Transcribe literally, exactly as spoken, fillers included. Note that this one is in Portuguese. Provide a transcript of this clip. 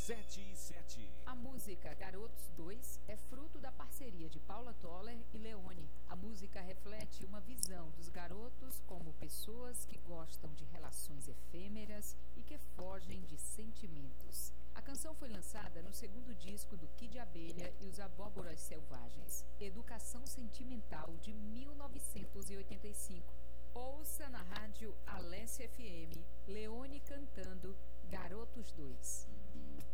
sete e sete. A música Garotos dois é fruto da parceria de Paula Toller e Leone. A música reflete uma visão dos garotos como pessoas que gostam de relações efêmeras e que fogem de sentimentos. A canção foi lançada no segundo disco do Kid Abelha e os Abóboras Selvagens, Educação Sentimental, de mil novecentos e oitenta e cinco. Ouça na rádio Alessia F M, Leone cantando Garotos dois.